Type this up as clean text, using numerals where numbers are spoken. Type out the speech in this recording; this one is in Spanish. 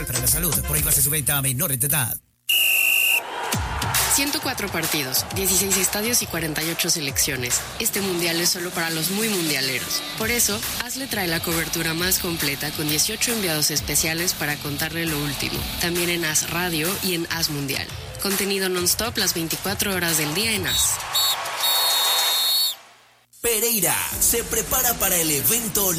Para la salud, prohíbase su venta a menores de edad. 104 partidos, 16 estadios y 48 selecciones. Este mundial es solo para los muy mundialeros. Por eso, AS le trae la cobertura más completa con 18 enviados especiales para contarle lo último. También en AS Radio y en AS Mundial. Contenido non-stop las 24 horas del día en AS. Pereira se prepara para el evento